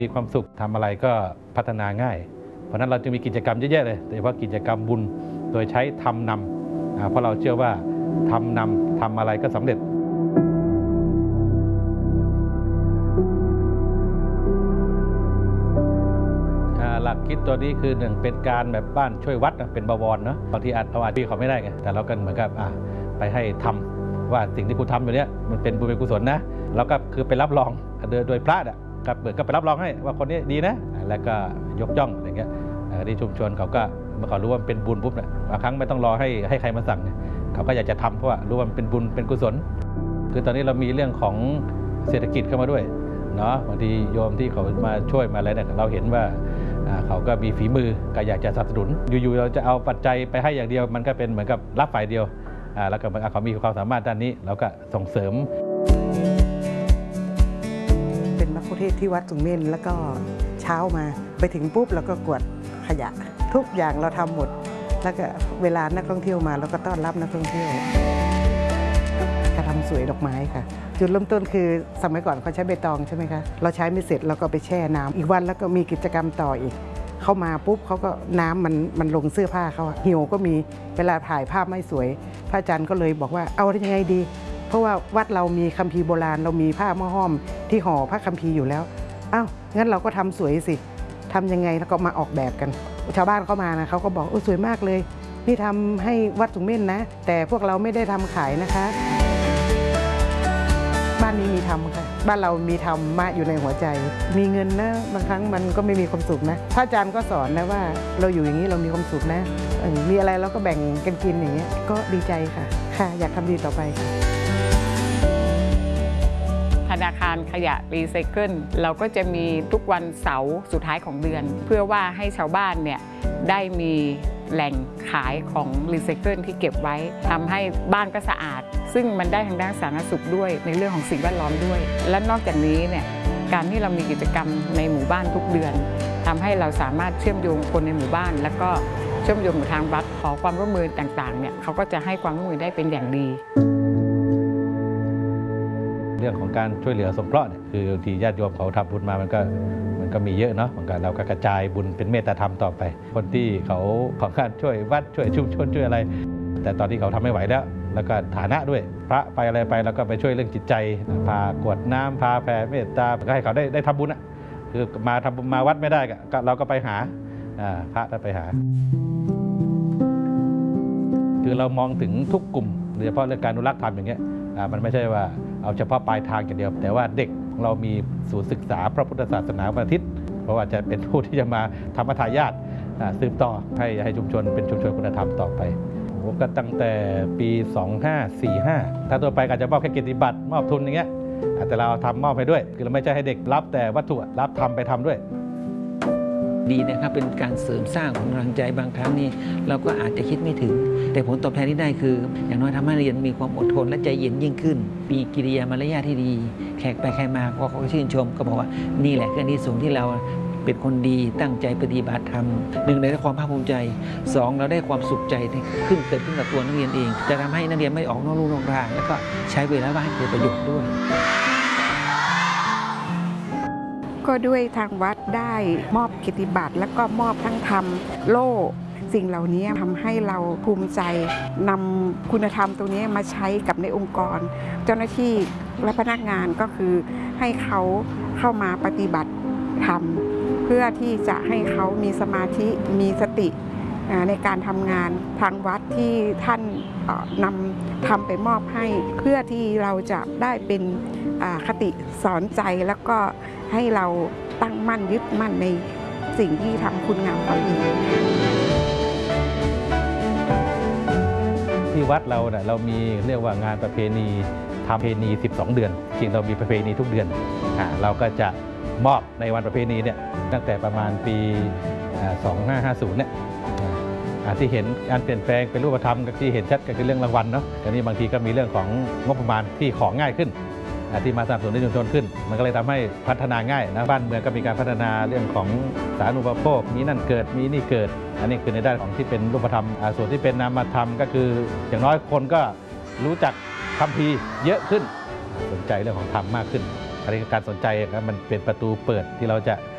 มีความสุขทำอะไรก็พัฒนาง่ายเพราะนั้นเราจะมีกิจกรรมเยอะๆเลยโดยเฉพาะกิจกรรมบุญโดยใช้ทำนำเพราะเราเชื่อว่าทำนำทำอะไรก็สำเร็จหลักคิดตัวนี้คือหนึ่งเป็นการแบบบ้านช่วยวัดเป็นบวรเนาะบางทีเราอาจพี่เขาไม่ได้ไงแต่เราก็เหมือนกับไปให้ทำว่าสิ่งที่คุณทำอยู่เนี้ยมันเป็นบุญเป็นกุศลนะเราก็คือไปรับรองโดยพระกับเหมือนก็ไปรับรองให้ว่าคนนี้ดีนะแล้วก็ยกย่องอะไรเงี้ยที่ชุมชนเขาก็เมื่อเขารู้ว่าเป็นบุญปุ๊บเนี่ยบางครั้งไม่ต้องรอให้ใครมาสั่งเขาก็อยากจะทำเพราะว่ารู้ว่ามันเป็นบุญเป็นกุศลคือตอนนี้เรามีเรื่องของเศรษฐกิจเข้ามาด้วยเนาะบางทีโยมที่เขามาช่วยมาอะไรเนี่ยเราเห็นว่าเขาก็มีฝีมือก็อยากจะสนับสนุนอยู่ๆเราจะเอาปัจจัยไปให้อย่างเดียวมันก็เป็นเหมือนกับรับฝ่ายเดียวแล้วก็เขามีความสามารถด้านนี้เราก็ส่งเสริมเป็นมัคคุเทศก์ที่วัดสุงเม่นแล้วก็เช้ามาไปถึงปุ๊บเราก็กวาดขยะทุกอย่างเราทำหมดแล้วก็เวลานักท่องเที่ยวมาเราก็ต้อนรับนักท่องเที่ยวกระทำสวยดอกไม้ค่ะจุดเริ่มต้นคือสมัยก่อนเขาใช้ใบตองใช่ไหมคะเราใช้ไม่เสร็จเราก็ไปแช่น้ำอีกวันแล้วก็มีกิจกรรมต่ออีกเข้ามาปุ๊บเขาก็น้ำมันลงเสื้อผ้าเขาหิวก็มีเวลาถ่ายภาพไม่สวยพระอาจารย์ก็เลยบอกว่าเอายังไงดีเพราะว่าวัดเรามีคัมภีร์โบราณเรามีผ้าหม้อห้อมที่ห่อพระคัมภีร์อยู่แล้วอ้าวงั้นเราก็ทำสวยสิทำยังไงแล้วก็มาออกแบบกันชาวบ้านเข้ามานะเขาก็บอกสวยมากเลยนี่ทำให้วัดสุงเม่นนะแต่พวกเราไม่ได้ทำขายนะคะบ้านนี้มีทำค่ะบ้านเรามีธรรมะอยู่ในหัวใจมีเงินนะบางครั้งมันก็ไม่มีความสุขนะพระอาจารย์ก็สอนนะว่าเราอยู่อย่างนี้เรามีความสุขนะมีอะไรเราก็แบ่งกันกินอย่างเงี้ยก็ดีใจค่ะอยากทำดีต่อไปค่ะธนาคารขยะรีไซเคิลเราก็จะมีทุกวันเสาร์สุดท้ายของเดือนเพื่อว่าให้ชาวบ้านเนี่ยได้มีแหล่งขายของรีไซเคิลที่เก็บไว้ทำให้บ้านก็สะอาดซึ่งมันได้ทางด้านสาธารณสุขด้วยในเรื่องของสิ่งแวดล้อมด้วยและนอกจากนี้เนี่ยการที่เรามีกิจกรรมในหมู่บ้านทุกเดือนทำให้เราสามารถเชื่อมโยงคนในหมู่บ้านแล้วก็เชื่อมโยงกับทางวัดขอความร่วมมือต่างๆเนี่ยเขาก็จะให้ความร่วมมือได้เป็นอย่างดีเรื่องของการช่วยเหลือสงเคราะห์เนี่ยคือบางทีญาติโยมเขาทำบุญมามันก็มีเยอะเนาะของการเราก็กระจายบุญเป็นเมตตาธรรมต่อไปคนที่เขาของการช่วยวัดช่วยชุมชนช่วยอะไรแต่ตอนที่เขาทำไม่ไหวแล้วก็ฐานะด้วยพระไปอะไรไปแล้วก็ไปช่วยเรื่องจิตใจพากรวดน้ำพาแผ่เมตตาก็ให้เขาได้ทำบุญอ่ะคือมาทำบุญมาวัดไม่ได้ก็เราก็ไปหาพระไปหาคือเรามองถึงทุกกลุ่มโดยเฉพาะเรื่องการอนุรักษ์ธรรมอย่างเงี้ยมันไม่ใช่ว่าเอาเฉพาะปลายทางอย่างเดียวแต่ว่าเด็กของเรามีศูนย์ศึกษาพระพุทธศาสนาวันอาทิตย์เพราะว่าจะเป็นผู้ที่จะมาธรรมทายาทสืบต่อให้ชุมชนเป็นชุมชนคุณธรรมต่อไปผมก็ตั้งแต่ปี 2545ถ้าตัวไปก็จะมอบแค่เกียรติบัตรมอบทุนอย่างเงี้ยแต่เราทำมอบให้ด้วยคือเราไม่ใช่ให้เด็กรับแต่วัตถุรับทำไปทำด้วยดีนะครับเป็นการเสริมสร้างของกำลังใจบางครั้งนี่เราก็อาจจะคิดไม่ถึงแต่ผลตอบแทนที่ได้คืออย่างน้อยทำให้นักเรียนมีความอดทนและใจเย็นยิ่งขึ้นมีกิริยามารยาทที่ดีแขกไปใครมาก็เขาชื่นชมก็บอกว่านี่แหละคืออานิสงส์ที่เราเป็นคนดีตั้งใจปฏิบัติธรรมหนึ่งได้ความภาคภูมิใจสองเราได้ความสุขใจที่เกิดขึ้นกับตัวนักเรียนเองจะทำให้นักเรียนไม่ออกนอกลู่นอกทางแล้วก็ใช้เวลาว่างให้เกิดประโยชน์ด้วยก็ด้วยทางวัดได้มอบเกียรติบัตรและก็มอบทั้งธรรมโล่สิ่งเหล่านี้ทำให้เราภูมิใจนำคุณธรรมตรงนี้มาใช้กับในองค์กรเจ้าหน้าที่และพนักงานก็คือให้เขาเข้ามาปฏิบัติธรรมเพื่อที่จะให้เขามีสมาธิมีสติในการทำงานทางวัดที่ท่านนำทำไปมอบให้เพื่อที่เราจะได้เป็นคติสอนใจแล้วก็ให้เราตั้งมั่นยึดมั่นในสิ่งที่ทำคุณงามความดีที่วัดเรามีเรียกว่างานประเพณีทำประเพณี12 เดือนจริงเรามีประเพณีทุกเดือนเราก็จะมอบในวันประเพณีเนี่ยตั้งแต่ประมาณปี 2550เนี่ยที่เห็นการเปลี่ยนแปลงเป็นรูปธรรมที่เห็นชัดก็คือเรื่องรางวัลเนาะแต่นี้บางทีก็มีเรื่องของงบประมาณที่ของง่ายขึ้นที่มาสนับสนุนในชุมชนขึ้นมันก็เลยทำให้พัฒนาง่ายนะบ้านเมืองก็มีการพัฒนาเรื่องของสาธารณูปโภคมีนั่นเกิดมีนี่เกิดอันนี้คือในด้านของที่เป็นรูปธรรมส่วนที่เป็นนามธรรมก็คืออย่างน้อยคนก็รู้จักคัมภีร์เยอะขึ้นสนใจเรื่องของธรรมมากขึ้นอะไรการสนใจมันเป็นประตูเปิดที่เราจะ